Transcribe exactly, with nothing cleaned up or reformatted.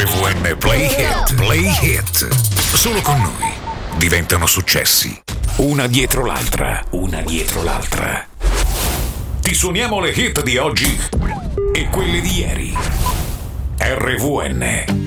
V N Play Hit, Play Hit. Solo con noi diventano successi. Una dietro l'altra, una dietro l'altra. Ti suoniamo le hit di oggi e quelle di ieri. R V N